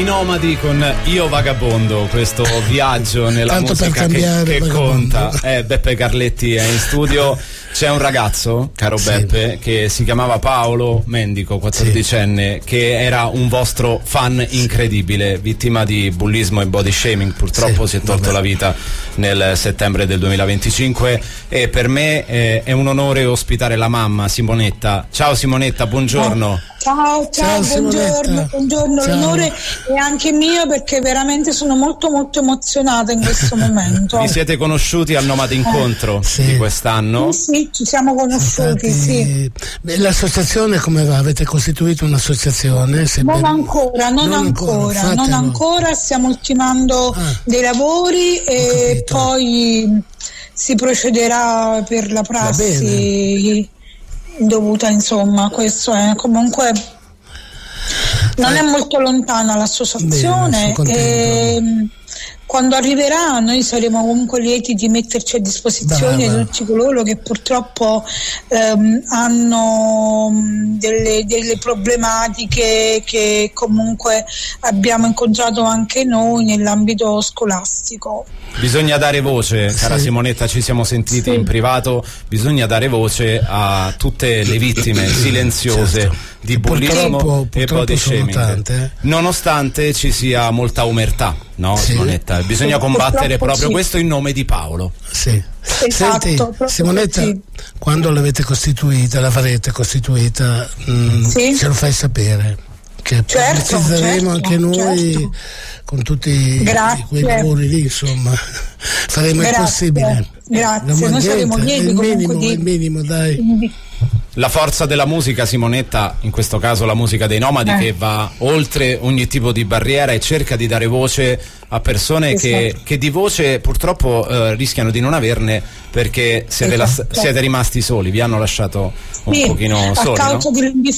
I Nomadi con Io Vagabondo, questo viaggio nella tanto musica che conta. Beppe Carletti è in studio. C'è un ragazzo, caro Beppe, che si chiamava Paolo Mendico, 14enne, che era un vostro fan incredibile, vittima di bullismo e body shaming. Purtroppo si è tolto la vita nel settembre del 2025 e per me è un onore ospitare la mamma, Simonetta. Ciao Simonetta, buongiorno. Ciao, buongiorno, ciao. L'onore è anche mio perché veramente sono molto emozionata in questo momento. Vi siete conosciuti al Nomadi Incontro di quest'anno? Sì, ci siamo conosciuti, sì. L'associazione come va? Avete costituito un'associazione? Non ancora, stiamo ultimando dei lavori e poi si procederà per la prassi dovuta, insomma. Questo è comunque non è molto lontana l'associazione. Quando arriverà noi saremo comunque lieti di metterci a disposizione di tutti coloro che purtroppo hanno delle problematiche che comunque abbiamo incontrato anche noi nell'ambito scolastico. Bisogna dare voce, cara Simonetta, ci siamo sentiti in privato, bisogna dare voce a tutte le vittime silenziose di bullismo e body shaming, nonostante ci sia molta omertà, no Simonetta? Bisogna combattere proprio questo in nome di Paolo. Senti, Simonetta, quando l'avete costituita, la farete costituita, ce lo fai sapere, che parteciperemo anche noi con tutti quei lavori lì, insomma faremo il possibile. Grazie, noi saremo lieti il minimo, dai. La forza della musica, Simonetta, in questo caso la musica dei Nomadi, che va oltre ogni tipo di barriera e cerca di dare voce a persone che di voce purtroppo rischiano di non averne, perché siete rimasti soli, vi hanno lasciato un pochino soli. A causa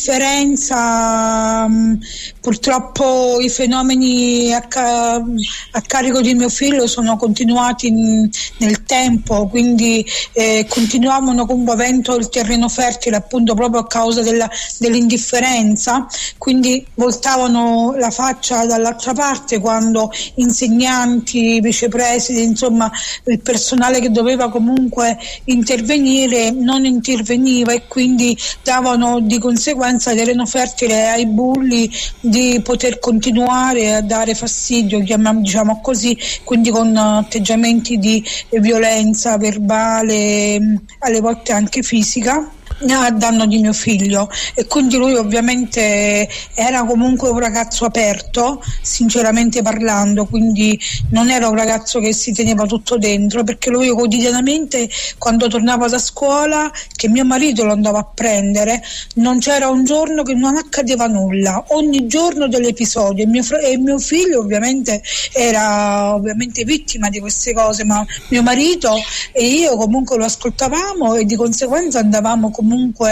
dell'indifferenza, purtroppo i fenomeni a carico di mio figlio sono continuati nel tempo, quindi continuavano commuovendo il terreno fertile appunto proprio a causa dell'indifferenza, quindi voltavano la faccia dall'altra parte quando insegnanti, vicepresidenti, insomma il personale che doveva comunque intervenire non interveniva, e quindi davano di conseguenza terreno fertile ai bulli di poter continuare a dare fastidio, diciamo così, quindi con atteggiamenti di violenza verbale, alle volte anche fisica, a danno di mio figlio. E quindi lui ovviamente era comunque un ragazzo aperto, sinceramente parlando, quindi non era un ragazzo che si teneva tutto dentro, perché lui quotidianamente quando tornava da scuola, che mio marito lo andava a prendere, non c'era un giorno che non accadeva nulla, ogni giorno dell'episodio, e mio figlio ovviamente era vittima di queste cose, ma mio marito e io comunque lo ascoltavamo e di conseguenza andavamo comunque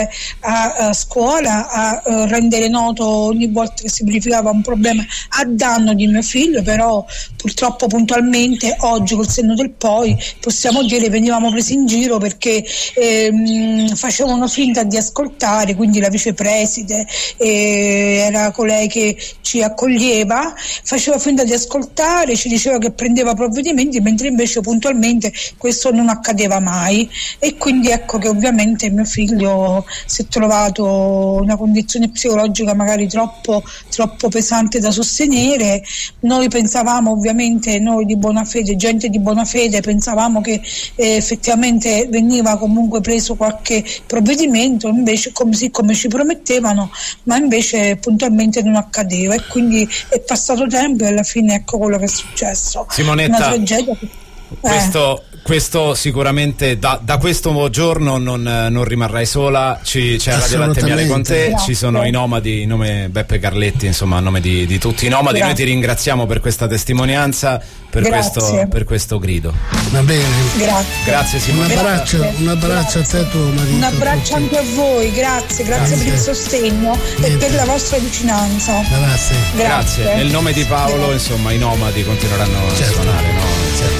a scuola a rendere noto ogni volta che si verificava un problema a danno di mio figlio. Però purtroppo puntualmente oggi, col senno del poi, possiamo dire venivamo presi in giro perché facevano finta di ascoltare, quindi la vicepreside era colei che ci accoglieva, faceva finta di ascoltare, ci diceva che prendeva provvedimenti, mentre invece puntualmente questo non accadeva mai, e quindi ecco che ovviamente mio figlio si è trovato una condizione psicologica magari troppo pesante da sostenere. Noi pensavamo, ovviamente noi di buona fede, gente di buona fede, pensavamo che effettivamente veniva comunque preso qualche provvedimento, invece come ci promettevano, ma invece puntualmente non accadeva, e quindi è passato tempo e alla fine ecco quello che è successo. Simonetta, una tragedia. Questo sicuramente da questo giorno non rimarrai sola, c'è Radio Latte Miele con te. Grazie. Ci sono i Nomadi, in nome Beppe Carletti, insomma a nome di tutti i Nomadi. Grazie. Noi ti ringraziamo per questa testimonianza, per questo grido. Va bene, grazie Simone. Un abbraccio a te e a tuo marito. Un abbraccio anche a voi, grazie per il sostegno e per la vostra vicinanza. Grazie. Nel nome di Paolo, insomma, i Nomadi continueranno a suonare, no?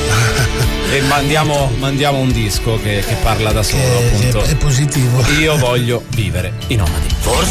E mandiamo un disco che parla da solo, appunto. È positivo. Io voglio vivere i Nomadi.